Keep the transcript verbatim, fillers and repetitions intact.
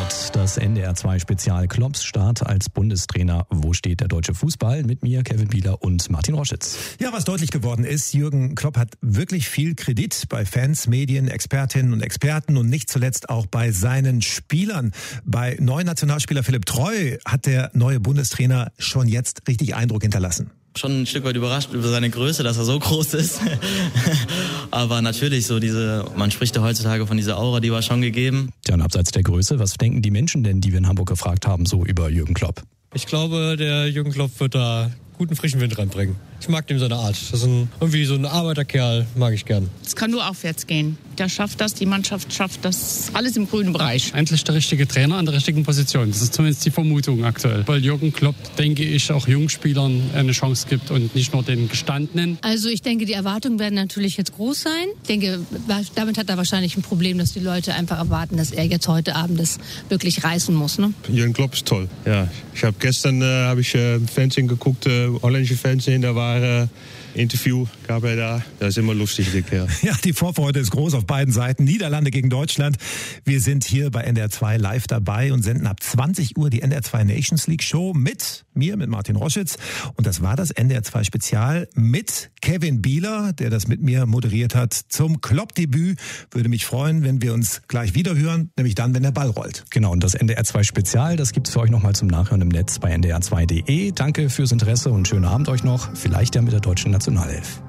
Sport, das N D R zwei Spezial Klopps Start als Bundestrainer. Wo steht der deutsche Fußball? Mit mir, Kevin Bieler und Martin Roschitz. Ja, was deutlich geworden ist, Jürgen Klopp hat wirklich viel Kredit bei Fans, Medien, Expertinnen und Experten und nicht zuletzt auch bei seinen Spielern. Bei neuen Nationalspieler Philipp Treu hat der neue Bundestrainer schon jetzt richtig Eindruck hinterlassen. Schon ein Stück weit überrascht über seine Größe, dass er so groß ist. Aber natürlich, so diese, man spricht ja heutzutage von dieser Aura, die war schon gegeben. Ja, und abseits der Größe, was denken die Menschen denn, die wir in Hamburg gefragt haben, so über Jürgen Klopp? Ich glaube, der Jürgen Klopp wird da guten frischen Wind reinbringen. Ich mag dem seine Art. Das ist ein, irgendwie so ein Arbeiterkerl, mag ich gern. Es kann nur aufwärts gehen. Der schafft das, die Mannschaft schafft das, alles im grünen Bereich. Endlich der richtige Trainer an der richtigen Position. Das ist zumindest die Vermutung aktuell. Weil Jürgen Klopp, denke ich, auch Jungspielern eine Chance gibt und nicht nur den Gestandenen. Also ich denke, die Erwartungen werden natürlich jetzt groß sein. Ich denke, damit hat er wahrscheinlich ein Problem, dass die Leute einfach erwarten, dass er jetzt heute Abend das wirklich reißen muss. Ne? Jürgen Klopp ist toll. Ja, ich habe gestern äh, habe ich äh, Fernsehen geguckt, äh, holländische Fernsehen, da war äh, Interview gab er da. Das ist immer lustig, der Kerl. Ja, die Vorfreude ist groß auf beiden Seiten. Niederlande gegen Deutschland. Wir sind hier bei N D R zwei live dabei und senden ab zwanzig Uhr die N D R zwei Nations League Show mit mir, mit Martin Roschitz. Und das war das N D R zwei Spezial mit Kevin Bieler, der das mit mir moderiert hat, zum Klopp-Debüt. Würde mich freuen, wenn wir uns gleich wieder hören, nämlich dann, wenn der Ball rollt. Genau, und das N D R zwei Spezial, das gibt's für euch nochmal zum Nachhören im Netz bei N D R zwei Punkt de. Danke fürs Interesse und schönen Abend euch noch. Vielleicht ja mit der deutschen Nationalelf.